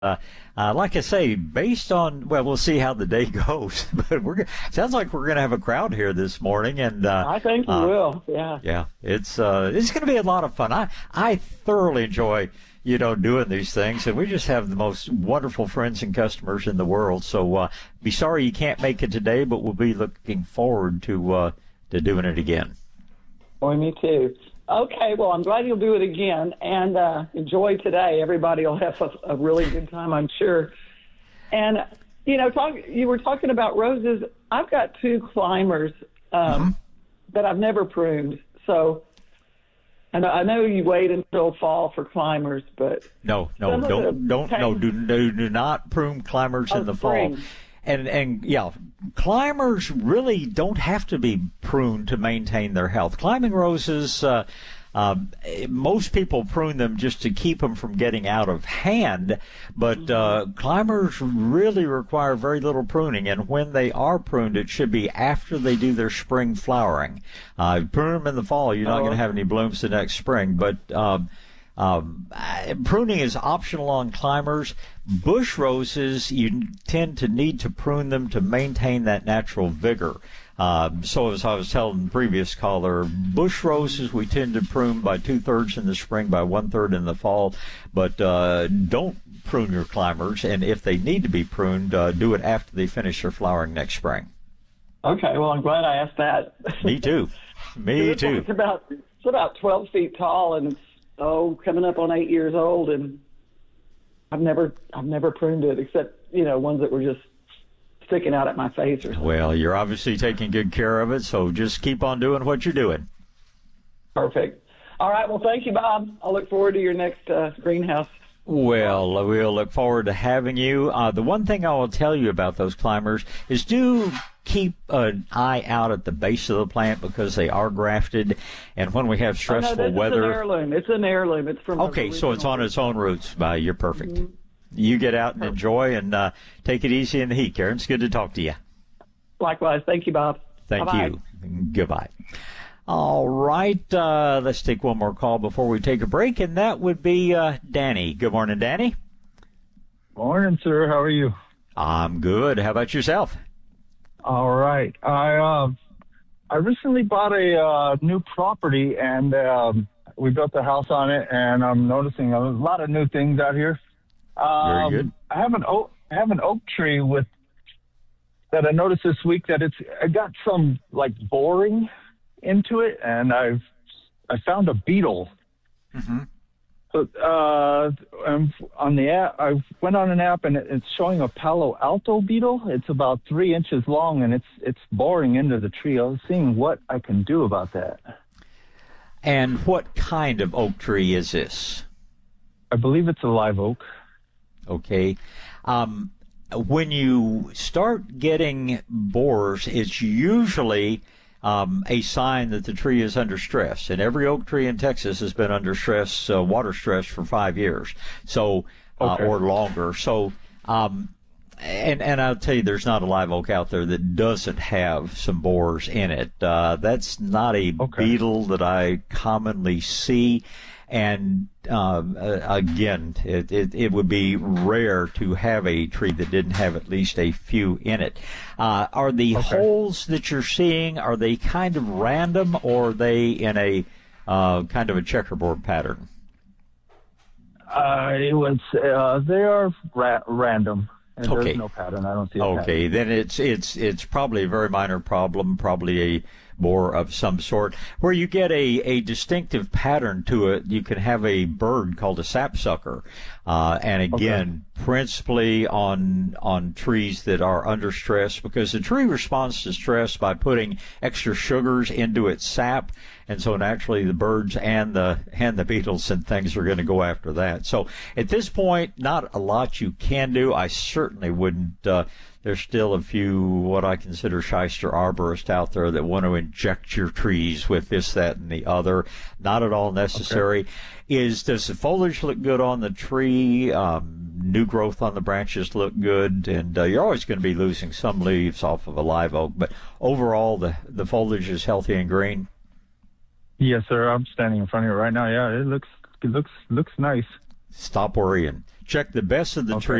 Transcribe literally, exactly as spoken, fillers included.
Uh, uh, like I say, based on, well, we'll see how the day goes. But we're sounds like we're going to have a crowd here this morning, and uh, I think we uh, will. Yeah. Yeah, it's uh, it's going to be a lot of fun. I I thoroughly enjoy you know doing these things, and we just have the most wonderful friends and customers in the world. So uh, be sorry you can't make it today, but we'll be looking forward to uh, to doing it again. Boy, me too. Okay, well, I'm glad you'll do it again, and uh, enjoy today. Everybody will have a, a really good time, I'm sure. And, you know, talk, you were talking about roses. I've got two climbers um, mm-hmm. that I've never pruned. So and I know you wait until fall for climbers, but... No, no, don't, don't, tang- no, do, do, do not prune climbers oh, in the spring. fall. And, and yeah, climbers really don't have to be pruned to maintain their health. Climbing roses, uh, uh, most people prune them just to keep them from getting out of hand, but uh, climbers really require very little pruning, and when they are pruned, it should be after they do their spring flowering. Uh, prune them in the fall, you're not oh. going to have any blooms the next spring, but... Um, Um, pruning is optional on climbers. Bush roses, you tend to need to prune them to maintain that natural vigor. Um, so as I was telling the previous caller, bush roses we tend to prune by two-thirds in the spring, by one-third in the fall. But uh, don't prune your climbers, and if they need to be pruned, uh, do it after they finish their flowering next spring. Okay, well, I'm glad I asked that. Me too. Me it's, too. It's about, it's about twelve feet tall, and it's oh, coming up on eight years old, and I've never, I've never pruned it except, you know, ones that were just sticking out at my face or something. Well, you're obviously taking good care of it, so just keep on doing what you're doing. Perfect. All right. Well, thank you, Bob. I'll look forward to your next uh, greenhouse. Well, we'll look forward to having you. Uh, the one thing I will tell you about those climbers is do keep an eye out at the base of the plant because they are grafted, and when we have stressful oh, no, weather... It's an heirloom. It's an heirloom. It's from Okay, so it's on its own roots. Uh, you're perfect. Mm-hmm. You get out and enjoy, and uh, take it easy in the heat, Karen. It's good to talk to you. Likewise. Thank you, Bob. Thank Bye-bye. you. Goodbye. All right, uh, let's take one more call before we take a break, and that would be uh, Danny. Good morning, Danny. Morning, sir. How are you? I'm good. How about yourself? All right. I uh, I recently bought a uh, new property, and um, we built a house on it, and I'm noticing a lot of new things out here. Um, Very good. I have an oak, I have an oak tree with that I noticed this week that it's I got some like boring into it, and I've I found a beetle. Mm-hmm. But uh, um, on the app, I went on an app, and it's showing a Palo Alto beetle. It's about three inches long, and it's it's boring into the tree. I was seeing what I can do about that. And what kind of oak tree is this? I believe it's a live oak. Okay. Um, when you start getting borers, it's usually um, a sign that the tree is under stress. And every oak tree in Texas has been under stress, uh, water stress, for five years, so uh, okay. or longer. So, um, and and I'll tell you, there's not a live oak out there that doesn't have some borers in it. Uh, that's not a okay. beetle that I commonly see. And um, uh, again, it, it, it would be rare to have a tree that didn't have at least a few in it. Uh, are the okay. holes that you're seeing, are they kind of random, or are they in a uh, kind of a checkerboard pattern? Uh, it was, uh, they are ra- random. And Okay. There's no pattern. I don't see a Okay, pattern. then it's it's it's probably a very minor problem, probably a borer of some sort. Where you get a, a distinctive pattern to it, you can have a bird called a sapsucker. Uh, and again, okay. principally on on trees that are under stress, because the tree responds to stress by putting extra sugars into its sap. And so naturally the birds and the and the beetles and things are going to go after that. So at this point, not a lot you can do. I certainly wouldn't. Uh, there's still a few what I consider shyster arborists out there that want to inject your trees with this, that, and the other. Not at all necessary. Okay. Is does the foliage look good on the tree? Um, new growth on the branches look good, and uh, you're always going to be losing some leaves off of a live oak. But overall, the the foliage is healthy and green. Yes, sir. I'm standing in front of you right now. Yeah, it looks it looks looks nice. Stop worrying. Check the best of the Okay. trees.